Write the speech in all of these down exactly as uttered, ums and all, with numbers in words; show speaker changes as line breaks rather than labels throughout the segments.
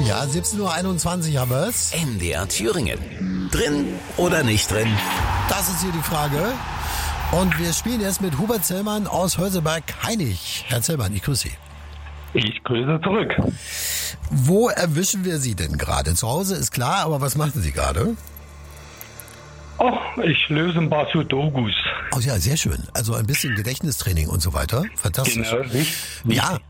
Ja, siebzehn Uhr einundzwanzig haben wir es.
M D R Thüringen. Drin oder nicht drin?
Das ist hier die Frage. Und wir spielen jetzt mit Hubert Zellmann aus Hörselberg-Hainich. Herr Zellmann, ich grüße Sie.
Ich grüße zurück.
Wo erwischen wir Sie denn gerade? Zu Hause ist klar, aber was machen Sie gerade?
Ach, ich löse ein paar Sudokus.
Oh ja, sehr schön. Also ein bisschen Gedächtnistraining und so weiter. Fantastisch.
Genau, nicht?
Ja.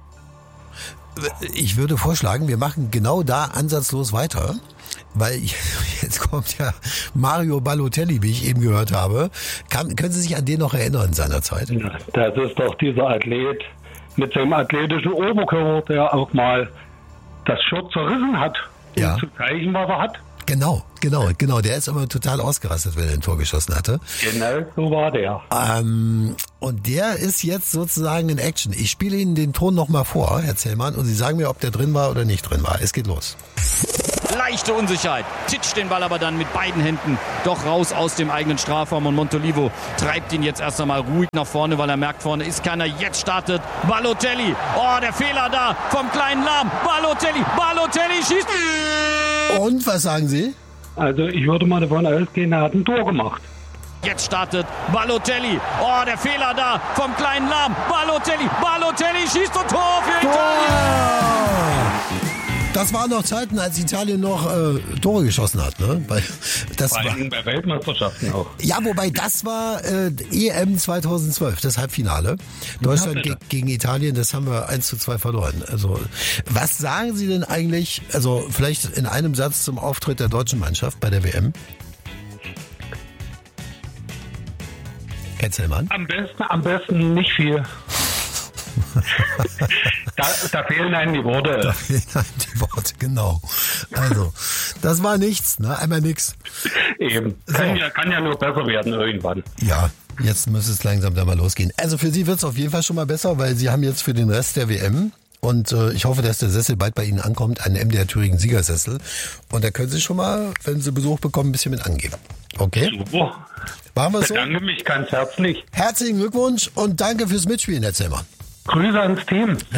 Ich würde vorschlagen, wir machen genau da ansatzlos weiter, weil ich, jetzt kommt ja Mario Balotelli, wie ich eben gehört habe. Kann, können Sie sich an den noch erinnern seinerzeit?
Ja, das ist doch dieser Athlet mit seinem athletischen Oberkörper, der auch mal das Shirt zerrissen hat, um
Ja.
zu zeigen, was er hat.
Genau, genau, genau. Der ist immer total ausgerastet, wenn er ein Tor geschossen hatte.
Genau, so war der.
Ähm, und der ist jetzt sozusagen in Action. Ich spiele Ihnen den Ton nochmal vor, Herr Zellmann, und Sie sagen mir, ob der drin war oder nicht drin war. Es geht los.
Leichte Unsicherheit. Titscht den Ball aber dann mit beiden Händen doch raus aus dem eigenen Strafraum. Und Montolivo treibt ihn jetzt erst einmal ruhig nach vorne, weil er merkt, vorne ist keiner. Jetzt startet Balotelli. Oh, der Fehler da vom kleinen Lahm. Balotelli, Balotelli schießt.
Und, was sagen Sie?
Also ich würde mal davon ausgehen, er hat ein Tor gemacht.
Jetzt startet Balotelli. Oh, der Fehler da vom kleinen Lahm. Balotelli, Balotelli schießt und Tor für Italien.
Das waren noch Zeiten, als Italien noch äh, Tore geschossen hat, ne? Weil das
Vor
war,
allem bei Weltmeisterschaften auch.
ja, wobei das war äh, E M zweitausendzwölf, das Halbfinale. Deutschland ge gegen Italien, das haben wir eins zu zwei verloren. Also, was sagen Sie denn eigentlich, also vielleicht in einem Satz zum Auftritt der deutschen Mannschaft bei der W M? Herr Zellmann?
Am besten, am besten nicht viel. da, da fehlen einem die Worte.
Da fehlen einem die Worte, genau. Also, das war nichts, ne? Einmal nix.
Eben.
So.
Kann, ja, kann ja nur besser werden irgendwann.
Ja, jetzt muss es langsam da mal losgehen. Also für Sie wird es auf jeden Fall schon mal besser, weil Sie haben jetzt für den Rest der W M, und äh, ich hoffe, dass der Sessel bald bei Ihnen ankommt, einen M D R Thüringen Siegersessel. Und da können Sie schon mal, wenn Sie Besuch bekommen, ein bisschen mit angeben. Okay?
Super.
Machen wir
Ich
so?
bedanke mich ganz herzlich.
Herzlichen Glückwunsch und danke fürs Mitspielen, Herr Zellmann.
Grüße ans Team.